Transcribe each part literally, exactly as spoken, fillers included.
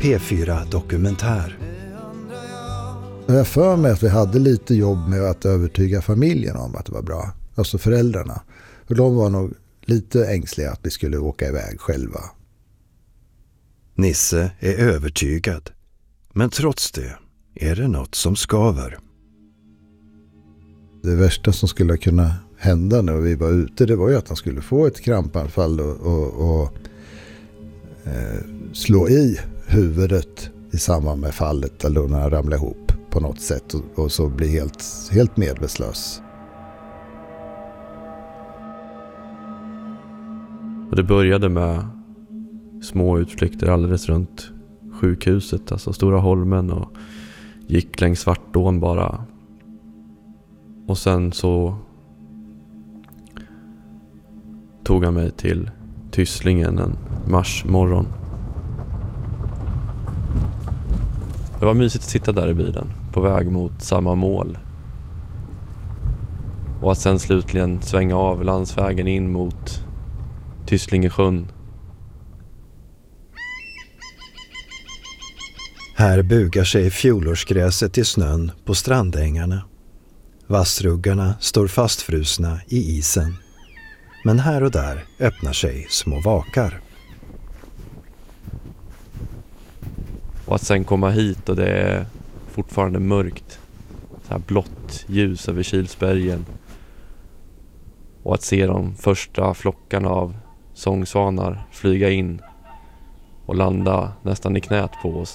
P fyra Dokumentär. Jag för mig att vi hade lite jobb med att övertyga familjen om att det var bra. Alltså föräldrarna. För de var nog lite ängsliga att vi skulle åka iväg själva. Nisse är övertygad. Men trots det är det något som skaver. Det värsta som skulle kunna hända när vi var ute, det var ju att han skulle få ett krampanfall och, och, och eh, slå i huvudet i samband med fallet eller när han ramlar ihop på något sätt och, och så bli helt, helt medvetslös. Och det började med små utflykter alldeles runt sjukhuset, alltså Stora Holmen, och gick längs Svartån bara. Och sen så tog han mig till Tysslingen en marsmorgon. Det var mysigt att sitta där i bilen på väg mot samma mål. Och att sen slutligen svänga av landsvägen in mot Tysslingesjön. Här bugar sig fjolårsgräset i snön på strandängarna. Vassruggarna står fastfrusna i isen. Men här och där öppnar sig små vakar. Och att sen komma hit och det är fortfarande mörkt. Så här blått ljus över Kilsbergen. Och att se de första flockarna av sångsvanar flyga in och landa nästan i knät på oss.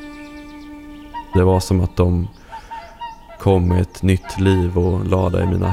Det var som att de kom med ett nytt liv och lade i mina händer.